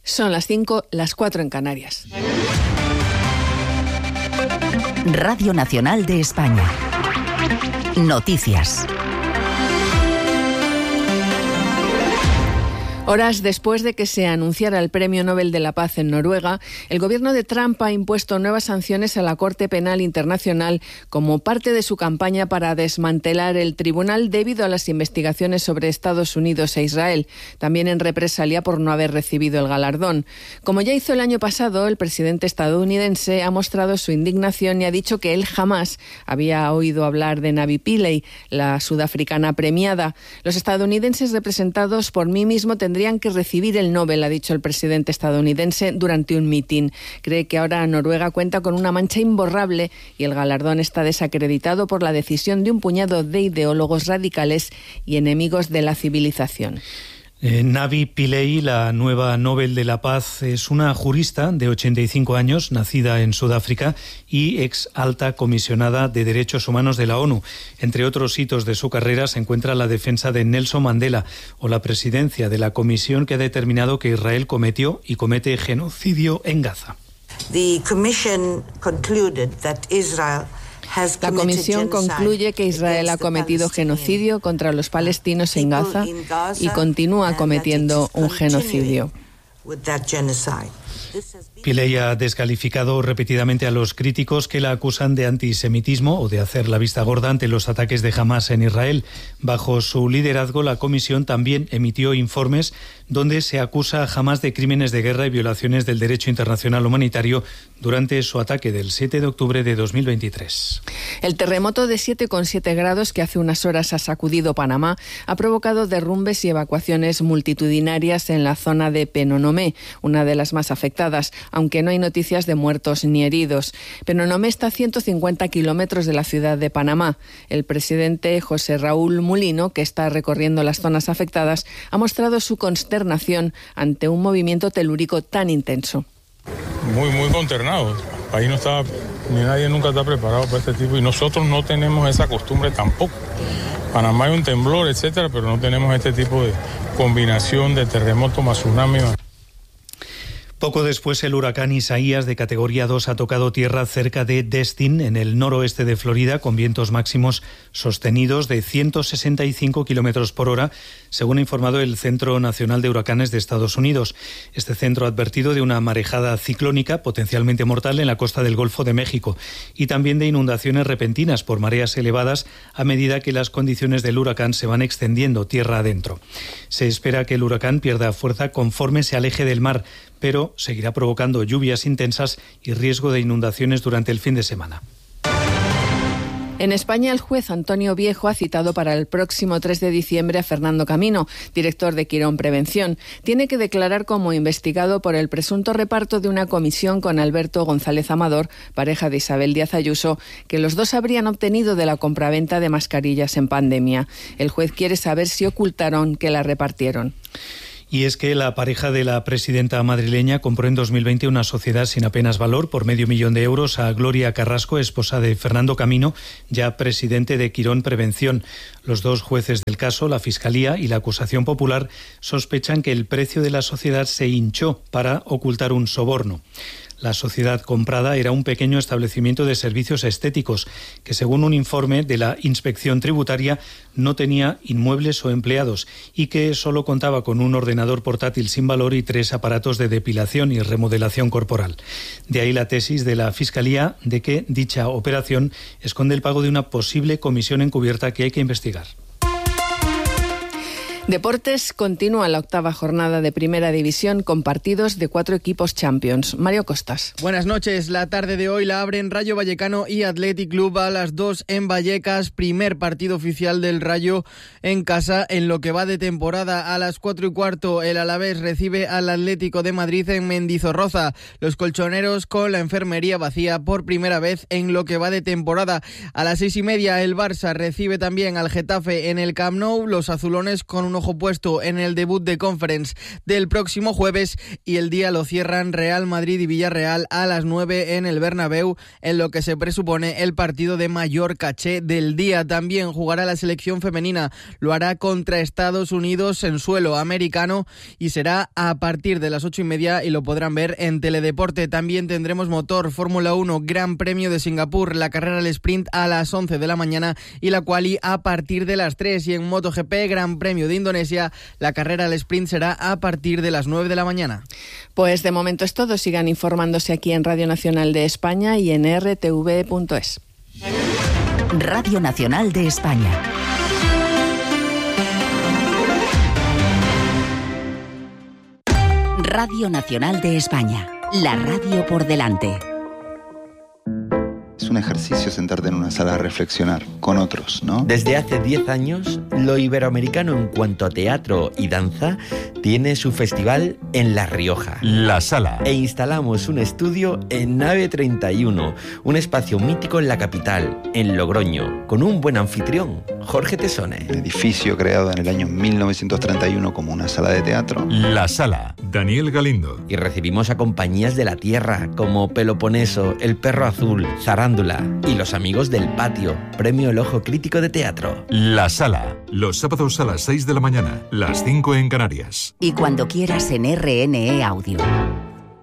Son las 5, las 4 en Canarias. Radio Nacional de España. Noticias. Horas después de que se anunciara el Premio Nobel de la Paz en Noruega, el gobierno de Trump ha impuesto nuevas sanciones a la Corte Penal Internacional como parte de su campaña para desmantelar el tribunal debido a las investigaciones sobre Estados Unidos e Israel, también en represalia por no haber recibido el galardón. Como ya hizo el año pasado, el presidente estadounidense ha mostrado su indignación y ha dicho que él jamás había oído hablar de Navi Pillay, la sudafricana premiada. Los estadounidenses representados por mí mismo tendrían que recibir el Nobel, ha dicho el presidente estadounidense durante un mitin. Cree que ahora Noruega cuenta con una mancha imborrable y el galardón está desacreditado por la decisión de un puñado de ideólogos radicales y enemigos de la civilización. Navi Pillay, la nueva Nobel de la Paz, es una jurista de 85 años, nacida en Sudáfrica y ex alta comisionada de Derechos Humanos de la ONU. Entre otros hitos de su carrera se encuentra la defensa de Nelson Mandela o la presidencia de la comisión que ha determinado que Israel cometió y comete genocidio en Gaza. La comisión concluye que Israel ha cometido genocidio contra los palestinos en Gaza y continúa cometiendo un genocidio. Pillay ha descalificado repetidamente a los críticos que la acusan de antisemitismo o de hacer la vista gorda ante los ataques de Hamás en Israel. Bajo su liderazgo, la comisión también emitió informes donde se acusa a Hamás de crímenes de guerra y violaciones del derecho internacional humanitario durante su ataque del 7 de octubre de 2023. El terremoto de 7,7 grados que hace unas horas ha sacudido Panamá ha provocado derrumbes y evacuaciones multitudinarias en la zona de Penonomé, una de las más afectadas, aunque no hay noticias de muertos ni heridos. Penonomé está a 150 kilómetros de la ciudad de Panamá. El presidente José Raúl Mulino, que está recorriendo las zonas afectadas, ha mostrado su consternación ante un movimiento telúrico tan intenso. Muy consternado. El país no está, ni nadie nunca está preparado para este tipo y nosotros no tenemos esa costumbre tampoco. Panamá hay un temblor, etcétera, pero no tenemos este tipo de combinación de terremoto más tsunami. Poco después, el huracán Isaías, de categoría 2, ha tocado tierra cerca de Destin, en el noroeste de Florida, con vientos máximos sostenidos de 165 kilómetros por hora, según ha informado el Centro Nacional de Huracanes de Estados Unidos. Este centro ha advertido de una marejada ciclónica potencialmente mortal en la costa del Golfo de México y también de inundaciones repentinas por mareas elevadas a medida que las condiciones del huracán se van extendiendo tierra adentro. Se espera que el huracán pierda fuerza conforme se aleje del mar, pero seguirá provocando lluvias intensas y riesgo de inundaciones durante el fin de semana. En España, el juez Antonio Viejo ha citado para el próximo 3 de diciembre a Fernando Camino, director de Quirón Prevención. Tiene que declarar como investigado por el presunto reparto de una comisión con Alberto González Amador, pareja de Isabel Díaz Ayuso, que los dos habrían obtenido de la compraventa de mascarillas en pandemia. El juez quiere saber si ocultaron que la repartieron. Y es que la pareja de la presidenta madrileña compró en 2020 una sociedad sin apenas valor por €500,000 a Gloria Carrasco, esposa de Fernando Camino, ya presidente de Quirón Prevención. Los dos jueces del caso, la Fiscalía y la acusación popular, sospechan que el precio de la sociedad se hinchó para ocultar un soborno. La sociedad comprada era un pequeño establecimiento de servicios estéticos que, según un informe de la Inspección Tributaria, no tenía inmuebles o empleados y que solo contaba con un ordenador portátil sin valor y 3 aparatos de depilación y remodelación corporal. De ahí la tesis de la Fiscalía de que dicha operación esconde el pago de una posible comisión encubierta que hay que investigar. Deportes, continúa la 8ª jornada de Primera División con partidos de 4 equipos Champions. Mario Costas. Buenas noches. La tarde de hoy la abren Rayo Vallecano y Athletic Club a las 2 en Vallecas. Primer partido oficial del Rayo en casa en lo que va de temporada. A las 4:15 el Alavés recibe al Atlético de Madrid en Mendizorroza. Los colchoneros con la enfermería vacía por primera vez en lo que va de temporada. A las 6:30 el Barça recibe también al Getafe en el Camp Nou. Los azulones con un ojo puesto en el debut de Conference del próximo jueves, y el día lo cierran Real Madrid y Villarreal a las 9 en el Bernabéu, en lo que se presupone el partido de mayor caché del día. También jugará la selección femenina, lo hará contra Estados Unidos en suelo americano y será a partir de las 8:30 y lo podrán ver en Teledeporte. También tendremos motor, Fórmula 1, Gran Premio de Singapur, la carrera al sprint a las 11 de la mañana y la quali a partir de las 3. Y en MotoGP, Gran Premio de Indonesia, la carrera al sprint será a partir de las 9 de la mañana. Pues de momento es todo. Sigan informándose aquí en Radio Nacional de España y en rtv.es. Radio Nacional de España. Radio Nacional de España. La radio por delante. Es un ejercicio sentarte en una sala a reflexionar con otros, ¿no? Desde hace 10 años, lo iberoamericano en cuanto a teatro y danza tiene su festival en La Rioja. La Sala. E instalamos un estudio en Nave 31, un espacio mítico en la capital, en Logroño, con un buen anfitrión, Jorge Tesone. El edificio creado en el año 1931 como una sala de teatro. La Sala. Daniel Galindo. Y recibimos a compañías de la tierra como Peloponeso, El Perro Azul, Zarándula y Los Amigos del Patio, premio El Ojo Crítico de Teatro. La Sala. Los sábados a las 6 de la mañana, las 5 en Canarias. Y cuando quieras en RNE Audio.